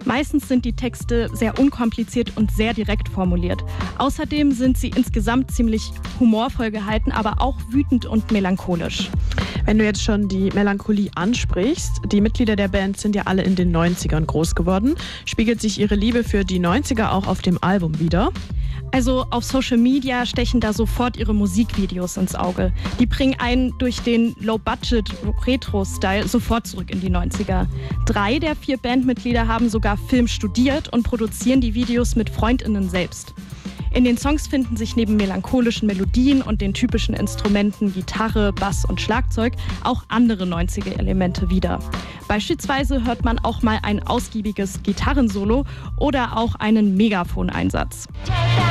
Meistens sind die Texte sehr unkompliziert und sehr direkt formuliert. Außerdem sind sie insgesamt ziemlich humorvoll gehalten, aber auch wütend und melancholisch. Wenn du jetzt schon die Melancholie ansprichst, die Mitglieder der Band sind ja alle in den 90ern groß geworden. Spiegelt sich ihre Liebe für die 90er auch auf dem Album wider? Also auf Social Media stechen da sofort ihre Musikvideos ins Auge. Die bringen einen durch den Low-Budget-Retro-Style sofort zurück in die 90er. 3 der 4 Bandmitglieder haben sogar Film studiert und produzieren die Videos mit FreundInnen selbst. In den Songs finden sich neben melancholischen Melodien und den typischen Instrumenten Gitarre, Bass und Schlagzeug auch andere 90er-Elemente wieder. Beispielsweise hört man auch mal ein ausgiebiges Gitarrensolo oder auch einen Megafon-Einsatz.